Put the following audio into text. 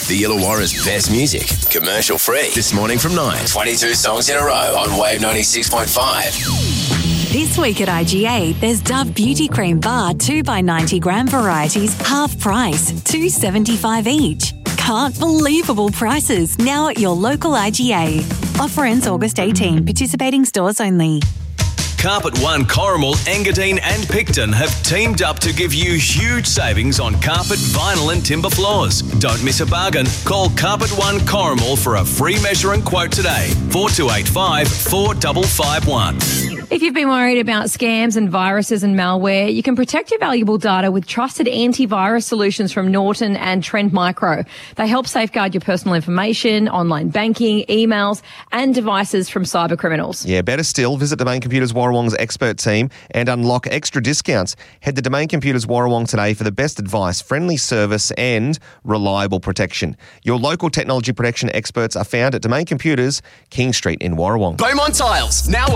The Illawarra's best music, commercial free. This morning from 9. 22 songs in a row on Wave 96.5. This week at IGA, there's Dove Beauty Cream Bar 2x90 gram varieties, half price, $2.75 each. Can't believable prices now at your local IGA. Offer ends August 18. Participating stores only. Carpet One, Corrimal, Engadine and Picton have teamed up to give you huge savings on carpet, vinyl and timber floors. Don't miss a bargain. Call Carpet One Corrimal for a free measure and quote today. 4285 4551. If you've been worried about scams and viruses and malware, you can protect your valuable data with trusted antivirus solutions from Norton and Trend Micro. They help safeguard your personal information, online banking, emails and devices from cyber criminals. Yeah, better still, visit Domain Computers Warrawong's expert team and unlock extra discounts. Head to Domain Computers Warrawong today for the best advice, friendly service and reliable protection. Your local technology protection experts are found at Domain Computers, King Street in Warrawong. Beaumont Tiles, now